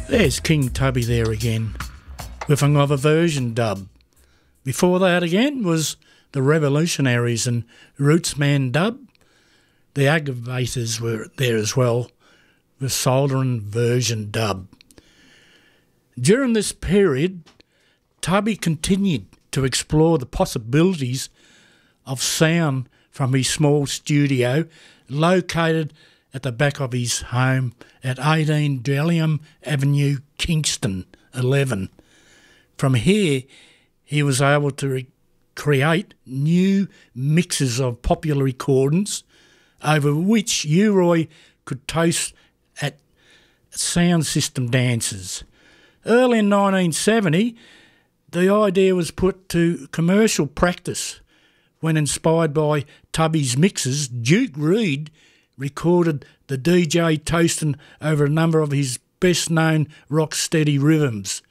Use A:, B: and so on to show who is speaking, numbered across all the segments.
A: There's King Tubby there again, with another version dub. Before that again was the Revolutionaries and Rootsman dub. The Aggravators were there as well, with Soldering version dub. During this period, Tubby continued to explore the possibilities of sound from his small studio located at the back of his home at 18 Delium Avenue, Kingston, 11. From here, he was able to create new mixes of popular recordings over which U-Roy could toast at sound system dances. Early in 1970, the idea was put to commercial practice when, inspired by Tubby's mixes, Duke Reid recorded the DJ toasting over a number of his best-known rock-steady rhythms.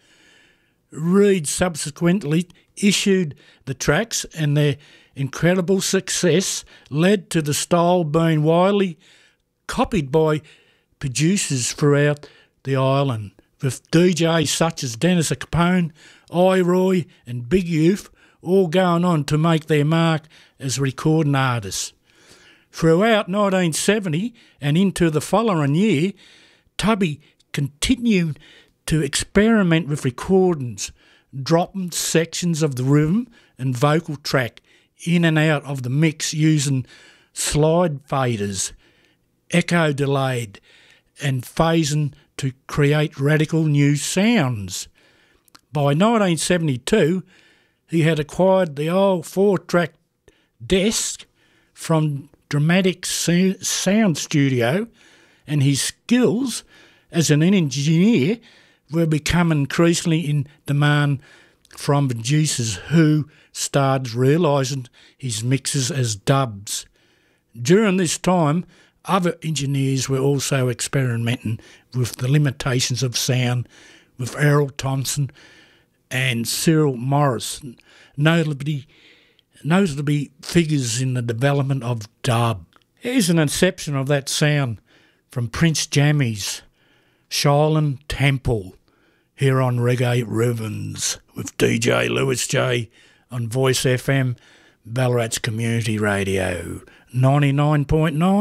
A: Reid subsequently issued the tracks, and their incredible success led to the style being widely copied by producers throughout the island, with DJs such as Dennis Capone, I-Roy and Big Youth all going on to make their mark as recording artists. Throughout 1970 and into the following year, Tubby continued to experiment with recordings, dropping sections of the rhythm and vocal track in and out of the mix using slide faders, echo delayed, and phasing to create radical new sounds. By 1972, he had acquired the old 4-track desk from Dramatic Sound Studio, and his skills as an engineer were becoming increasingly in demand from producers who started realising his mixes as dubs. During this time, other engineers were also experimenting with the limitations of sound, with Errol Thompson and Cyril Morris, notably figures in the development of dub. Here's an inception of that sound from Prince Jammy's Shaolin Temple here on Reggae Rhythms with DJ Lewis J on Voice FM, Ballarat's Community Radio 99.9.